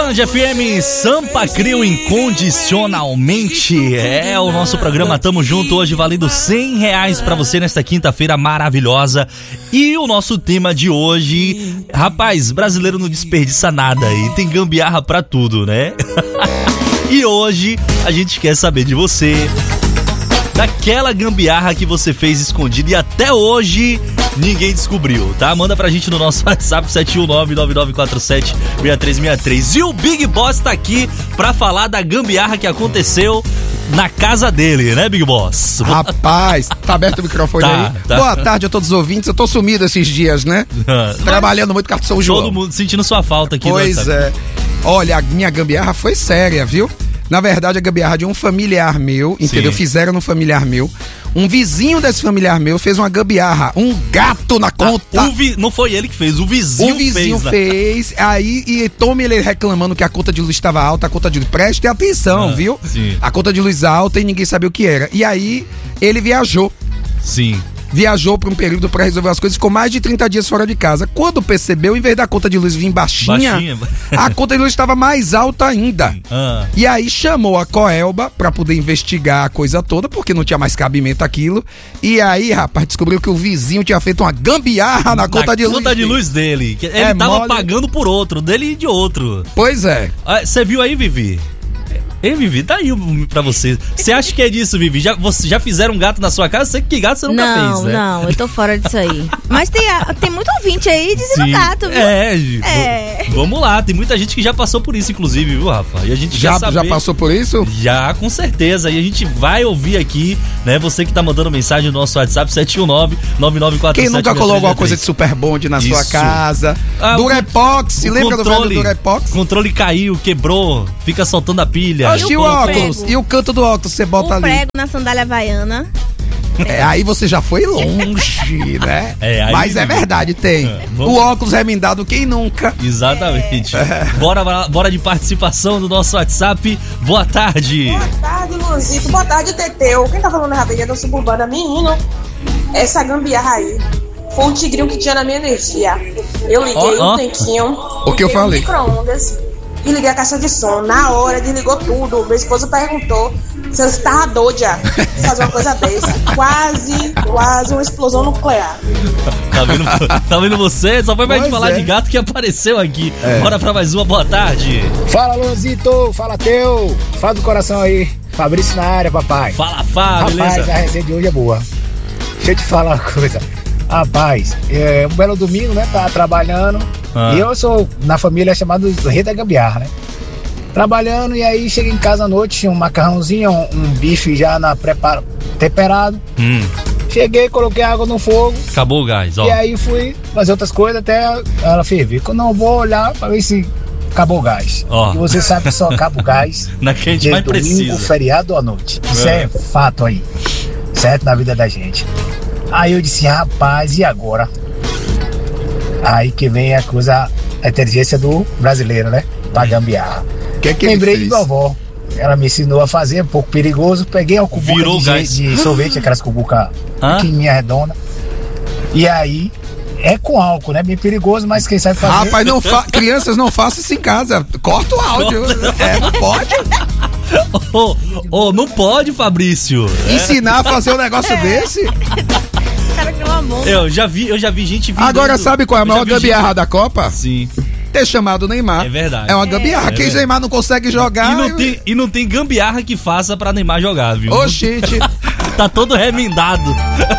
Band FM, Sampa Crio incondicionalmente. É o nosso programa Tamo Junto hoje, valendo R$100 pra você nesta quinta-feira maravilhosa. E o nosso tema de hoje, rapaz, brasileiro não desperdiça nada e tem gambiarra pra tudo, né? E hoje a gente quer saber de você, daquela gambiarra que você fez escondida e até hoje ninguém descobriu, tá? Manda pra gente no nosso WhatsApp 719-9947-6363. E o Big Boss tá aqui pra falar da gambiarra que aconteceu na casa dele, né, Big Boss? Rapaz, tá aberto o microfone aí? Tá. Boa tarde a todos os ouvintes. Eu tô sumido esses dias, né? Trabalhando muito com a São João. Todo mundo sentindo sua falta aqui. Pois é. Olha, a minha gambiarra foi séria, viu? Na verdade, a gambiarra de um familiar meu, entendeu? Sim. Fizeram no familiar meu. Um vizinho desse familiar meu fez uma gambiarra, um gato na conta. Não foi ele que fez, o vizinho fez. O vizinho fez, aí, e tome ele reclamando que a conta de luz estava alta, a conta de luz, preste atenção, viu? Sim. A conta de luz alta e ninguém sabia o que era. E aí, ele viajou. Sim. Viajou por um período pra resolver as coisas, ficou mais de 30 dias fora de casa. Quando percebeu, em vez da conta de luz vir baixinha. A conta de luz estava mais alta ainda. E aí chamou a Coelba pra poder investigar a coisa toda, porque não tinha mais cabimento aquilo. E aí, rapaz, descobriu que o vizinho tinha feito uma gambiarra na conta de luz. Na conta de luz dele. Ele tava pagando por outro, dele e de outro. Pois é. Você viu aí, Vivi? Ei, Vivi, tá aí pra você. Você acha que é disso, Vivi? Já fizeram um gato na sua casa? Sei que gato você nunca fez, né? Não, eu tô fora disso aí. Mas tem muito ouvinte aí dizendo gato, viu? Vamos lá, tem muita gente que já passou por isso, inclusive, viu, Rafa? E a gente já passou por isso? Já, com certeza. E a gente vai ouvir aqui, né? Você que tá mandando mensagem no nosso WhatsApp, 719-9947. Quem nunca colocou alguma coisa de Super Bond na sua casa? Durepox, lembra do velho Durepox? Controle caiu, quebrou, fica soltando a pilha. E o óculos? E o canto do óculos, você bota ali. Prego na sandália havaiana. Aí você já foi longe, né? Mas é verdade, tem. O óculos remendado, quem nunca? Exatamente. Bora de participação do nosso WhatsApp. Boa tarde. Boa tarde, Luizito. Boa tarde, Teteu. Quem tá falando é do Suburbana. Menino, essa gambiarra aí foi um tigrinho que tinha na minha energia. Eu liguei um tanquinho. O que eu falei? Micro-ondas. E liguei a caixa de som. Na hora, desligou tudo. Meu esposo perguntou se eu estava doida de fazer uma coisa dessa. Quase uma explosão nuclear. Tá vendo você? Só foi pra gente falar de gato que apareceu aqui. Bora pra mais uma, boa tarde. Fala, Luizito. Fala, Teu. Fala do coração aí. Fabrício na área, papai. Fala, Fábio, beleza? Rapaz, a resenha de hoje é boa. Deixa eu te falar uma coisa. Rapaz, um belo domingo, né? Tá trabalhando. E eu sou, na família, chamado Rei da Gambiarra, né? Trabalhando, e aí cheguei em casa à noite, tinha um macarrãozinho, um bife já temperado. Cheguei, coloquei água no fogo. Acabou o gás, ó. E aí fui fazer outras coisas até ela ferver. Quando eu vou olhar pra ver se acabou o gás. E você sabe que só acaba o gás naquele dia mais domingo, feriado à noite. Isso é fato aí, certo? Na vida da gente. Aí eu disse, rapaz, e agora? Aí que vem a coisa, a inteligência do brasileiro, né? Pra gambiarra. Lembrei de vovó. Ela me ensinou a fazer, um pouco perigoso. Peguei uma cubuca de sorvete, aquelas cubuca pequenininha, redonda. E aí, é com álcool, né? Bem perigoso, mas quem sabe fazer... Rapaz, crianças não façam isso em casa. Corta o áudio. Não pode. Não pode, Fabrício. Ensinar a fazer um negócio desse? Eu já vi gente vindo. Agora sabe qual é a maior gambiarra da Copa? Sim. Ter chamado o Neymar. É verdade. É uma gambiarra. Quem Neymar não consegue jogar. E não tem gambiarra que faça pra Neymar jogar, viu? Ô, gente. Tá todo remendado.